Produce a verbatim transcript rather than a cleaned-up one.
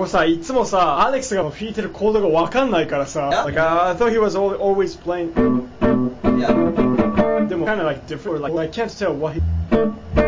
もさ、いつもさ、アレックスが弾いてるコードがわかんないからさ、 Yeah. like, uh, I thought he was al- always playing. Yeah. でも kind of like different, like I can't tell what he